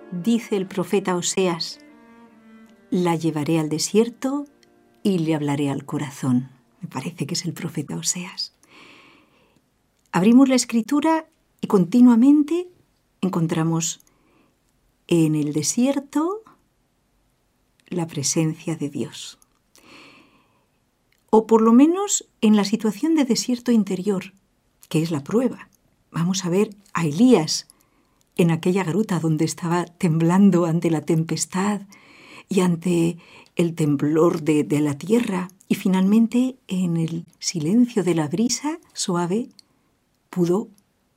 dice el profeta Oseas: la llevaré al desierto y le hablaré al corazón. Me parece que es el profeta Oseas. Abrimos la Escritura y continuamente encontramos en el desierto la presencia de Dios. O por lo menos en la situación de desierto interior, que es la prueba. Vamos a ver a Elías en aquella gruta donde estaba temblando ante la tempestad y ante el temblor de la tierra, y finalmente en el silencio de la brisa suave pudo,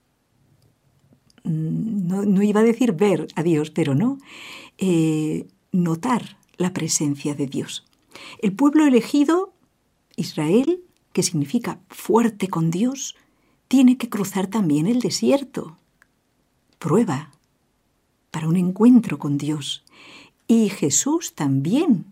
no iba a decir ver a Dios, pero no, notar la presencia de Dios. El pueblo elegido, Israel, que significa fuerte con Dios, tiene que cruzar también el desierto. Prueba para un encuentro con Dios. Y Jesús también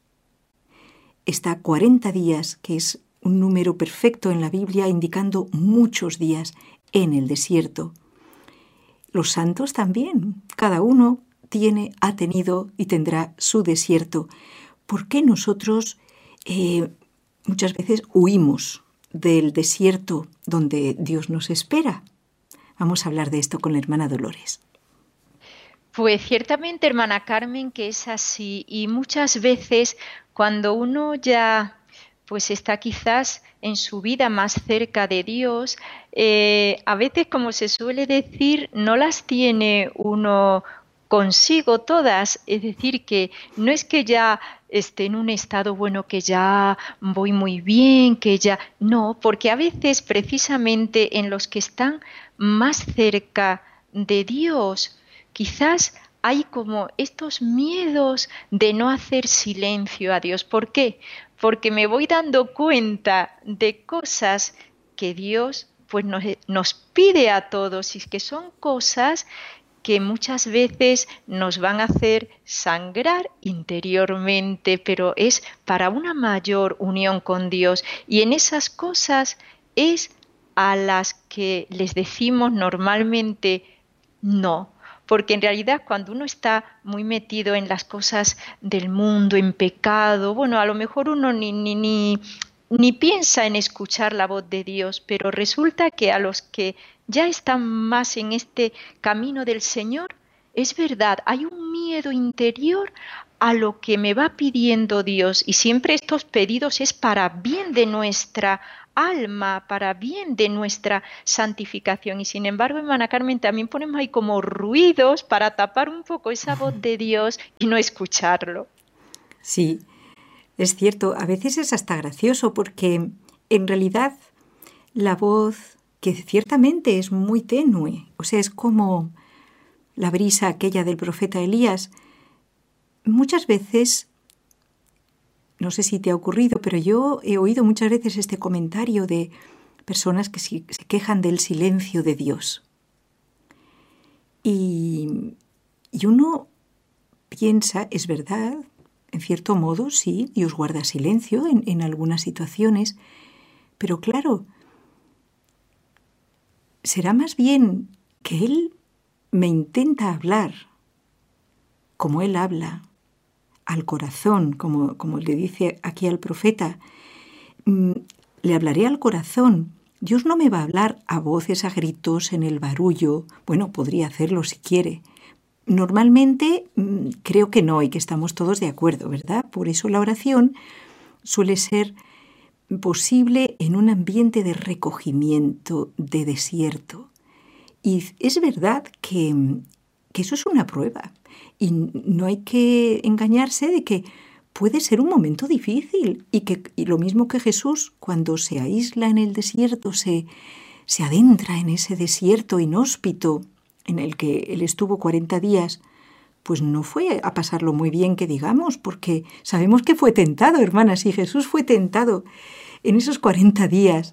está 40 días, que es un número perfecto en la Biblia, indicando muchos días en el desierto. Los santos también, cada uno ha tenido y tendrá su desierto. ¿Por qué nosotros muchas veces huimos del desierto donde Dios nos espera? Vamos a hablar de esto con la hermana Dolores. Pues ciertamente, hermana Carmen, que es así. Y muchas veces cuando uno ya pues está quizás en su vida más cerca de Dios, a veces, como se suele decir, no las tiene uno consigo todas. Es decir, que no es que ya esté en un estado bueno, que ya voy muy bien, que ya... No, porque a veces precisamente en los que están más cerca de Dios, quizás hay como estos miedos de no hacer silencio a Dios. ¿Por qué? Porque me voy dando cuenta de cosas que Dios pues nos pide a todos, y que son cosas que muchas veces nos van a hacer sangrar interiormente, pero es para una mayor unión con Dios. Y en esas cosas es a las que les decimos normalmente no. Porque en realidad cuando uno está muy metido en las cosas del mundo, en pecado, bueno, a lo mejor uno ni piensa en escuchar la voz de Dios, pero resulta que a los que ya están más en este camino del Señor, es verdad, hay un miedo interior a lo que me va pidiendo Dios, y siempre estos pedidos es para bien de nuestra alma, para bien de nuestra santificación. Y sin embargo, hermana Carmen, también ponemos ahí como ruidos para tapar un poco esa voz de Dios y no escucharlo. Sí, es cierto, a veces es hasta gracioso porque en realidad la voz, que ciertamente es muy tenue, o sea, es como la brisa aquella del profeta Elías, muchas veces, no sé si te ha ocurrido, pero yo he oído muchas veces este comentario de personas que se quejan del silencio de Dios. Y uno piensa, es verdad, en cierto modo, sí, Dios guarda silencio en algunas situaciones, pero claro, será más bien que Él me intenta hablar como Él habla, al corazón, como le dice aquí al profeta. Le hablaré al corazón. Dios no me va a hablar a voces, a gritos, en el barullo. Bueno, podría hacerlo si quiere. Normalmente creo que no, y que estamos todos de acuerdo, ¿verdad? Por eso la oración suele ser posible en un ambiente de recogimiento, de desierto. Y es verdad que eso es una prueba. Y no hay que engañarse de que puede ser un momento difícil y lo mismo que Jesús, cuando se aísla en el desierto, se adentra en ese desierto inhóspito en el que Él estuvo 40 días, pues no fue a pasarlo muy bien, que digamos, porque sabemos que fue tentado, hermanas, y Jesús fue tentado en esos 40 días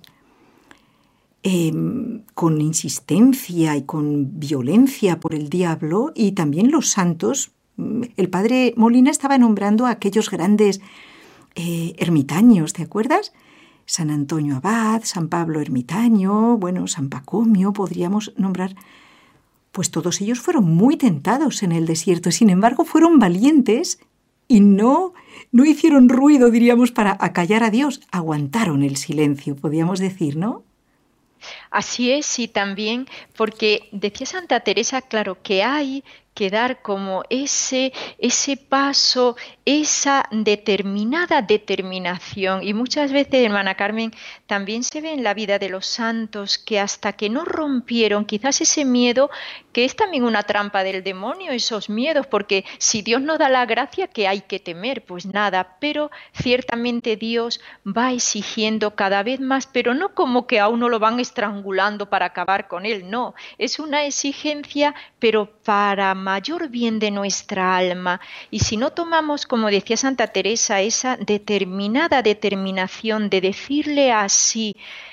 con insistencia y con violencia por el diablo, y también los santos. El padre Molina estaba nombrando a aquellos grandes ermitaños, ¿te acuerdas? San Antonio Abad, San Pablo Ermitaño, bueno, San Pacomio, podríamos nombrar pues todos ellos fueron muy tentados en el desierto. Sin embargo, fueron valientes y no hicieron ruido, diríamos, para acallar a Dios. Aguantaron el silencio, podríamos decir, ¿no? Así es, y también porque decía Santa Teresa, claro, que hay que dar como ese paso, esa determinada determinación. Y muchas veces, hermana Carmen, también se ve en la vida de los santos que hasta que no rompieron quizás ese miedo, que es también una trampa del demonio, esos miedos, porque si Dios no da la gracia, ¿qué hay que temer? Pues nada, pero ciertamente Dios va exigiendo cada vez más, pero no como que a uno lo van estrangulando para acabar con él, no, es una exigencia, pero para mayor bien de nuestra alma. Y si no tomamos, como decía Santa Teresa, esa determinada determinación de decirle así,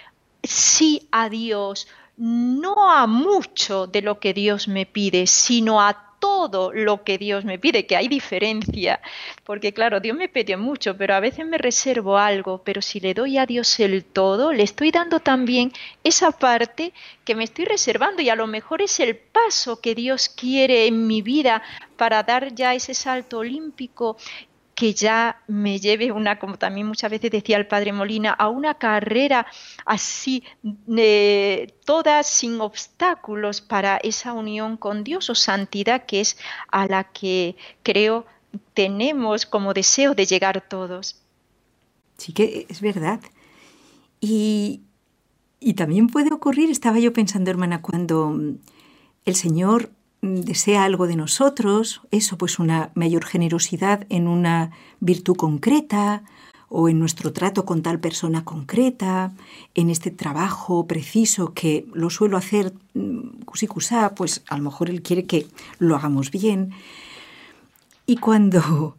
sí a Dios, no a mucho de lo que Dios me pide, sino a todo lo que Dios me pide, que hay diferencia, porque claro, Dios me pide mucho, pero a veces me reservo algo, pero si le doy a Dios el todo, le estoy dando también esa parte que me estoy reservando y a lo mejor es el paso que Dios quiere en mi vida para dar ya ese salto olímpico que ya me lleve como también muchas veces decía el padre Molina, a una carrera así, toda sin obstáculos para esa unión con Dios o santidad que es a la que creo tenemos como deseo de llegar todos. Sí que es verdad. Y también puede ocurrir, estaba yo pensando, hermana, cuando el Señor desea algo de nosotros, eso, pues una mayor generosidad en una virtud concreta o en nuestro trato con tal persona concreta, en este trabajo preciso que lo suelo hacer cusicusá, pues a lo mejor Él quiere que lo hagamos bien. Y cuando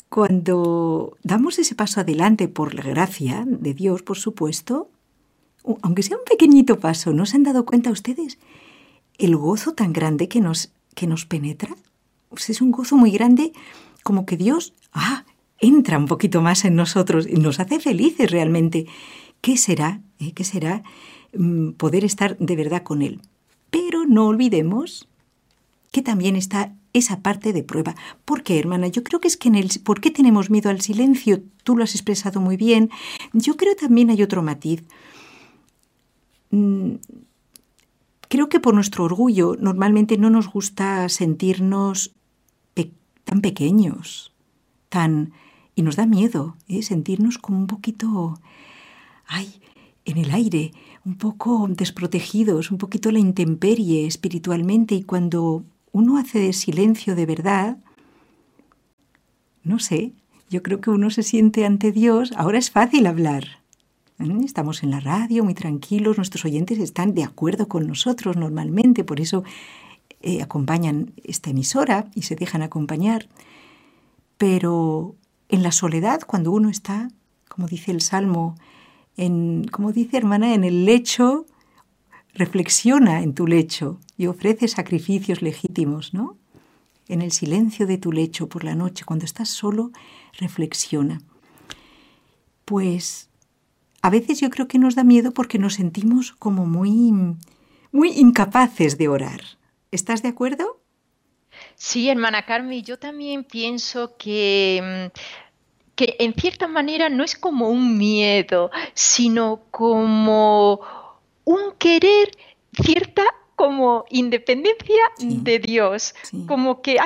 damos ese paso adelante por la gracia de Dios, por supuesto, aunque sea un pequeñito paso, ¿no se han dado cuenta ustedes el gozo tan grande que nos penetra? Pues es un gozo muy grande, como que Dios entra un poquito más en nosotros y nos hace felices realmente. ¿Qué será? ¿Qué será poder estar de verdad con Él? Pero no olvidemos que también está esa parte de prueba. ¿Por qué, hermana? Yo creo que es que ¿por qué tenemos miedo al silencio? Tú lo has expresado muy bien. Yo creo también hay otro matiz. Creo que por nuestro orgullo normalmente no nos gusta sentirnos tan pequeños, y nos da miedo sentirnos como un poquito en el aire, un poco desprotegidos, un poquito a la intemperie espiritualmente. Y cuando uno hace de silencio de verdad, no sé, yo creo que uno se siente ante Dios. Ahora es fácil hablar. Estamos en la radio muy tranquilos, nuestros oyentes están de acuerdo con nosotros normalmente, por eso acompañan esta emisora y se dejan acompañar. Pero en la soledad, cuando uno está, como dice el Salmo, como dice hermana, en el lecho, reflexiona en tu lecho y ofrece sacrificios legítimos, ¿no? En el silencio de tu lecho por la noche, cuando estás solo, reflexiona. Pues a veces yo creo que nos da miedo porque nos sentimos como muy, muy incapaces de orar. ¿Estás de acuerdo? Sí, hermana Carmen, yo también pienso que en cierta manera no es como un miedo, sino como un querer cierta como independencia Sí, de Dios, sí. como que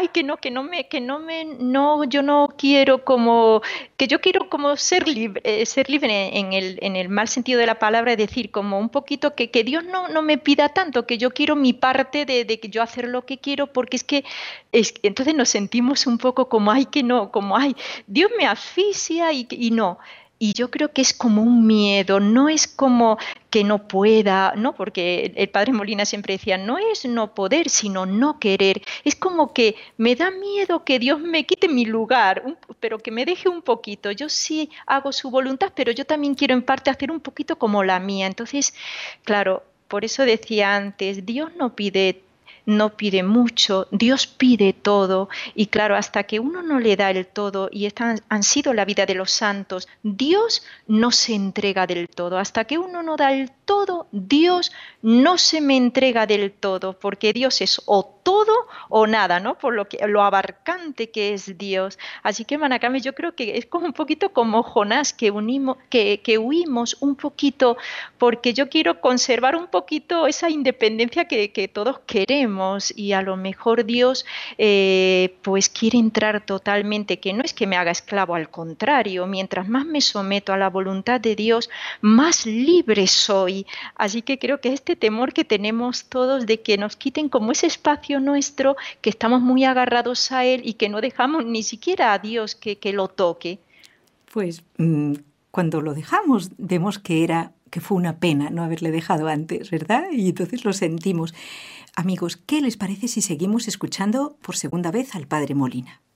yo no quiero como que yo quiero como ser libre en el mal sentido de la palabra, es decir, como un poquito que Dios no me pida tanto, que yo quiero mi parte de que yo hacer lo que quiero, porque entonces nos sentimos un poco como ay que no, como ay Dios me asfixia y no. Y yo creo que es como un miedo, no es como que no pueda, ¿no? Porque el padre Molina siempre decía, no es no poder, sino no querer. Es como que me da miedo que Dios me quite mi lugar, pero que me deje un poquito. Yo sí hago su voluntad, pero yo también quiero en parte hacer un poquito como la mía. Entonces, claro, por eso decía antes, Dios no pide no pide mucho, Dios pide todo. Y claro, hasta que uno no le da el todo, y esta han sido la vida de los santos, Dios no se entrega del todo. Hasta que uno no da el todo, Dios no se me entrega del todo, porque Dios es o todo o nada, ¿no? Por lo abarcante que es Dios. Así que, Manakame, yo creo que es como un poquito como Jonás, que huimos un poquito, porque yo quiero conservar un poquito esa independencia que todos queremos, y a lo mejor Dios pues quiere entrar totalmente, que no es que me haga esclavo, al contrario, mientras más me someto a la voluntad de Dios, más libre soy. Así que creo que este temor que tenemos todos de que nos quiten como ese espacio nuestro, que estamos muy agarrados a él y que no dejamos ni siquiera a Dios que lo toque. Pues cuando lo dejamos, vemos que fue una pena no haberle dejado antes, ¿verdad? Y entonces lo sentimos. Amigos, ¿qué les parece si seguimos escuchando por segunda vez al Padre Molina?